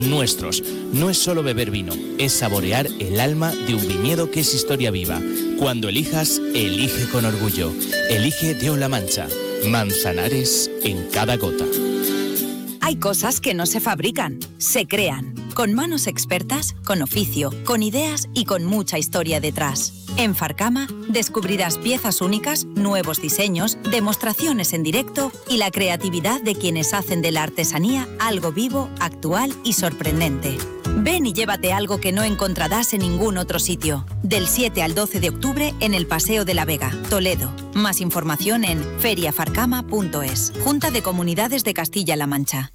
Nuestros. No es solo beber vino, es saborear el alma de un viñedo que es historia viva. Cuando elijas, elige con orgullo. Elige Deo-La Mancha. Manzanares en cada gota. Hay cosas que no se fabrican, se crean. Con manos expertas, con oficio, con ideas y con mucha historia detrás. En Farcama descubrirás piezas únicas, nuevos diseños, demostraciones en directo y la creatividad de quienes hacen de la artesanía algo vivo, actual y sorprendente. Ven y llévate algo que no encontrarás en ningún otro sitio. Del 7 al 12 de octubre en el Paseo de la Vega, Toledo. Más información en feriafarcama.es. Junta de Comunidades de Castilla-La Mancha.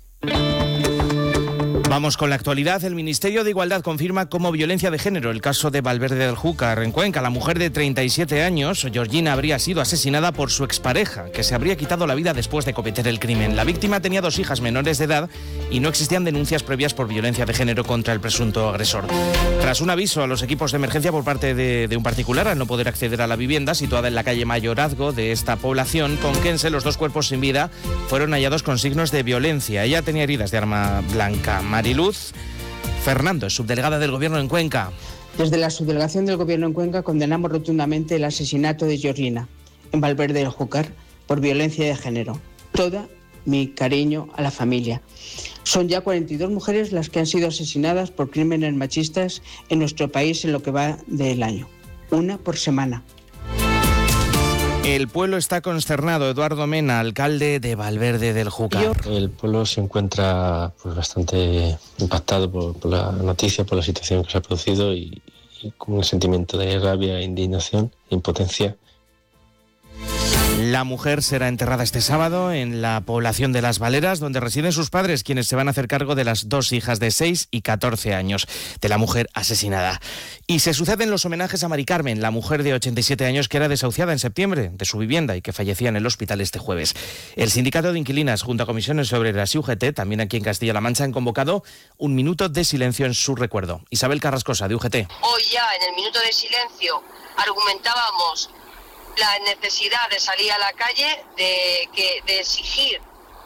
Vamos con la actualidad. El Ministerio de Igualdad confirma como violencia de género el caso de Valverde del Júcar. En Cuenca, la mujer de 37 años, Georgina, habría sido asesinada por su expareja, que se habría quitado la vida después de cometer el crimen. La víctima tenía 2 hijas menores de edad y no existían denuncias previas por violencia de género contra el presunto agresor. Tras un aviso a los equipos de emergencia por parte de un particular al no poder acceder a la vivienda situada en la calle Mayorazgo de esta población conquense, los 2 cuerpos sin vida fueron hallados con signos de violencia. Ella tenía heridas de arma blanca. Mariluz Fernando es subdelegada del Gobierno en Cuenca. Desde la subdelegación del Gobierno en Cuenca condenamos rotundamente el asesinato de Georgina en Valverde del Júcar por violencia de género. Todo mi cariño a la familia. Son ya 42 mujeres las que han sido asesinadas por crímenes machistas en nuestro país en lo que va del año. 1 por semana. El pueblo está consternado. Eduardo Mena, alcalde de Valverde del Júcar. El pueblo se encuentra bastante impactado por la noticia, por la situación que se ha producido y con un sentimiento de rabia, indignación e impotencia. La mujer será enterrada este sábado en la población de Las Valeras, donde residen sus padres, quienes se van a hacer cargo de las 2 hijas de 6 y 14 años de la mujer asesinada. Y se suceden los homenajes a Mari Carmen, la mujer de 87 años que era desahuciada en septiembre de su vivienda y que fallecía en el hospital este jueves. El Sindicato de Inquilinas, junto a Comisiones Obreras y UGT, también aquí en Castilla-La Mancha, han convocado un minuto de silencio en su recuerdo. Isabel Carrascosa, de UGT. Hoy ya, en el minuto de silencio, argumentábamos la necesidad de salir a la calle, de exigir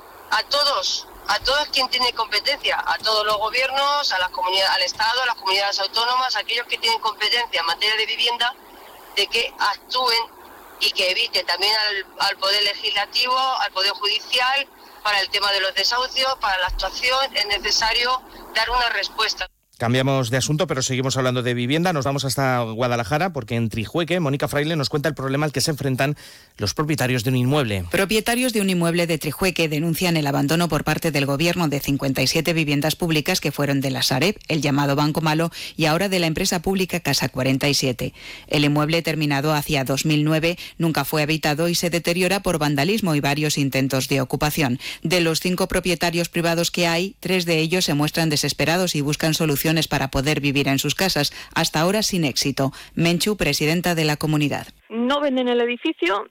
a todos quien tiene competencia, a todos los gobiernos, a las comunidades, al Estado, a las comunidades autónomas, a aquellos que tienen competencia en materia de vivienda, de que actúen y que eviten también al Poder Legislativo, al Poder Judicial, para el tema de los desahucios, para la actuación, es necesario dar una respuesta. Cambiamos de asunto, pero seguimos hablando de vivienda. Nos vamos hasta Guadalajara, porque en Trijueque, Mónica Fraile nos cuenta el problema al que se enfrentan los propietarios de un inmueble. Propietarios de un inmueble de Trijueque denuncian el abandono por parte del Gobierno de 57 viviendas públicas que fueron de la Sareb, el llamado Banco Malo, y ahora de la empresa pública Casa 47. El inmueble, terminado hacia 2009, nunca fue habitado y se deteriora por vandalismo y varios intentos de ocupación. De los 5 propietarios privados que hay, 3 de ellos se muestran desesperados y buscan soluciones para poder vivir en sus casas, hasta ahora sin éxito. Menchu, presidenta de la comunidad. No venden el edificio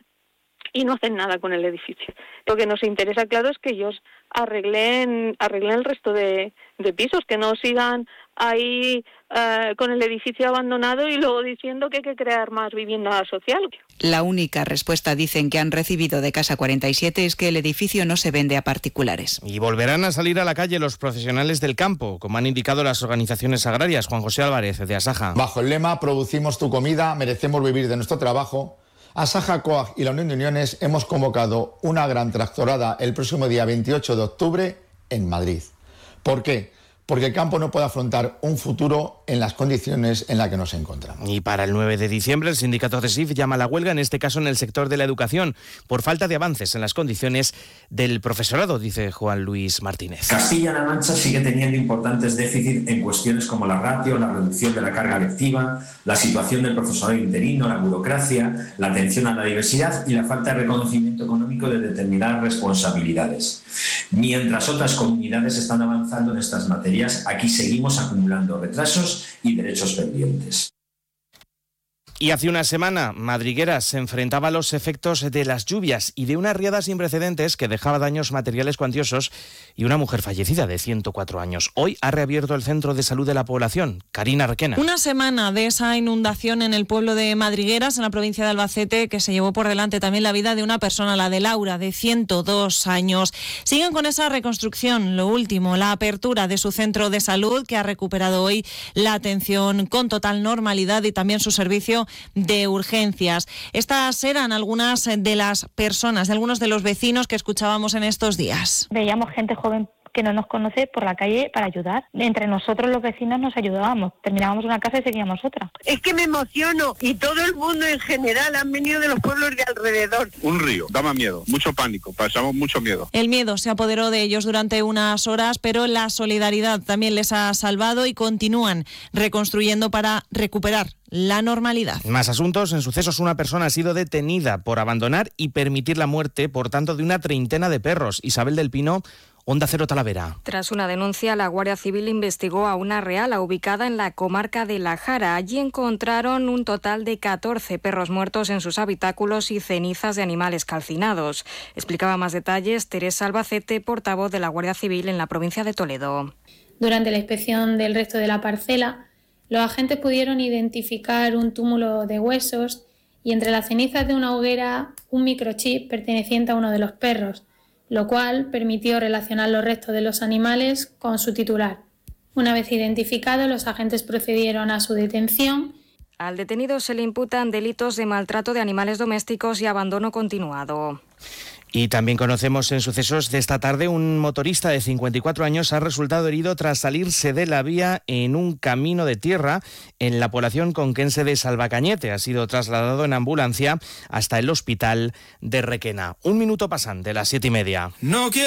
y no hacen nada con el edificio. Lo que nos interesa, claro, es que ellos arreglen el resto de pisos, que no sigan ahí con el edificio abandonado y luego diciendo que hay que crear más vivienda social. La única respuesta, dicen, que han recibido de Casa 47 es que el edificio no se vende a particulares. Y volverán a salir a la calle los profesionales del campo, como han indicado las organizaciones agrarias. Juan José Álvarez, de Asaja. Bajo el lema "Producimos tu comida, merecemos vivir de nuestro trabajo", Asaja, COAG y la Unión de Uniones hemos convocado una gran tractorada el próximo día 28 de octubre en Madrid. ¿Por qué? Porque el campo no puede afrontar un futuro en las condiciones en las que nos encontramos. Y para el 9 de diciembre el sindicato CESIF llama a la huelga, en este caso en el sector de la educación, por falta de avances en las condiciones del profesorado, dice Juan Luis Martínez. Castilla-La Mancha sigue teniendo importantes déficits en cuestiones como la ratio, la reducción de la carga lectiva, la situación del profesorado interino, la burocracia, la atención a la diversidad y la falta de reconocimiento económico de determinadas responsabilidades. Mientras otras comunidades están avanzando en estas materias, aquí seguimos acumulando retrasos y derechos pendientes. Y hace una semana, Madrigueras se enfrentaba a los efectos de las lluvias y de una riada sin precedentes que dejaba daños materiales cuantiosos y una mujer fallecida de 104 años. Hoy ha reabierto el centro de salud de la población. Karina Requena. Una semana de esa inundación en el pueblo de Madrigueras, en la provincia de Albacete, que se llevó por delante también la vida de una persona, la de Laura, de 102 años. Siguen con esa reconstrucción. Lo último, la apertura de su centro de salud, que ha recuperado hoy la atención con total normalidad y también su servicio de urgencias. Estas eran algunas de las personas, de algunos de los vecinos que escuchábamos en estos días. Veíamos gente joven que no nos conoce por la calle para ayudar. Entre nosotros los vecinos nos ayudábamos. Terminábamos una casa y seguíamos otra. Es que me emociono y todo el mundo en general han venido de los pueblos de alrededor. Un río, daba miedo, mucho pánico, pasamos mucho miedo. El miedo se apoderó de ellos durante unas horas, pero la solidaridad también les ha salvado y continúan reconstruyendo para recuperar la normalidad. Más asuntos. En Sucesos, una persona ha sido detenida por abandonar y permitir la muerte, por tanto, de una treintena de perros. Isabel del Pino, Onda Cero Talavera. Tras una denuncia, la Guardia Civil investigó a una reala ubicada en la comarca de La Jara. Allí encontraron un total de 14 perros muertos en sus habitáculos y cenizas de animales calcinados. Explicaba más detalles Teresa Albacete, portavoz de la Guardia Civil en la provincia de Toledo. Durante la inspección del resto de la parcela, los agentes pudieron identificar un túmulo de huesos y entre las cenizas de una hoguera un microchip perteneciente a uno de los perros, lo cual permitió relacionar los restos de los animales con su titular. Una vez identificados, los agentes procedieron a su detención. Al detenido se le imputan delitos de maltrato de animales domésticos y abandono continuado. Y también conocemos en Sucesos de esta tarde, un motorista de 54 años ha resultado herido tras salirse de la vía en un camino de tierra en la población conquense de Salvacañete. Ha sido trasladado en ambulancia hasta el hospital de Requena. 1 minuto pasan de las 7:30. No quiero